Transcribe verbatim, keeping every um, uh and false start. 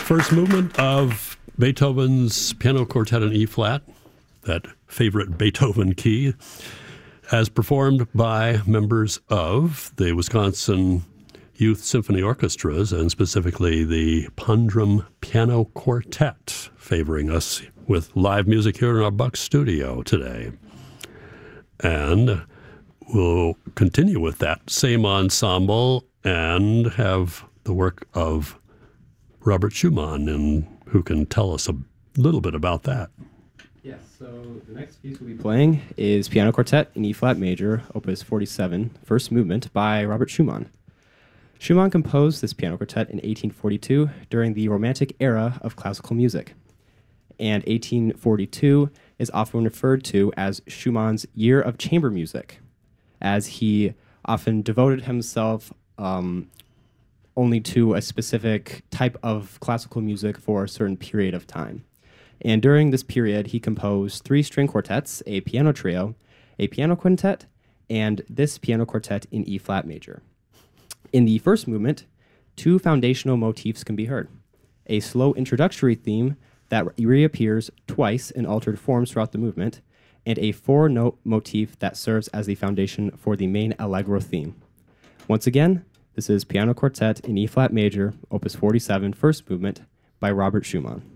First movement of Beethoven's Piano Quartet in E flat, that favorite Beethoven key, as performed by members of the Wisconsin Youth Symphony Orchestras, and specifically the Pondrum Piano Quartet, favoring us with live music here in our Buck studio today. And we'll continue with that same ensemble and have the work of Robert Schumann, and who can tell us a little bit about that. Yes, so the next piece we'll be playing is Piano Quartet in E-flat major, opus forty-seven, first movement by Robert Schumann. Schumann composed this piano quartet in eighteen forty-two during the Romantic era of classical music. And eighteen forty-two is often referred to as Schumann's year of chamber music, as he often devoted himself um, only to a specific type of classical music for a certain period of time. And during this period, he composed three string quartets, a piano trio, a piano quintet, and this piano quartet in E-flat major. In the first movement, two foundational motifs can be heard: a slow introductory theme that reappears twice in altered forms throughout the movement, and a four-note motif that serves as the foundation for the main allegro theme. Once again, this is Piano Quartet in E-flat major, opus forty-seven, first movement, by Robert Schumann.